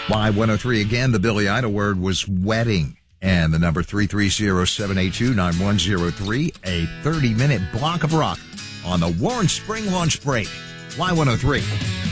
Y103 again, the Billy Idol word was wedding. And the number 330-782-9103, a 30-minute block of rock on the Warren Spring Lunch Break. Y103.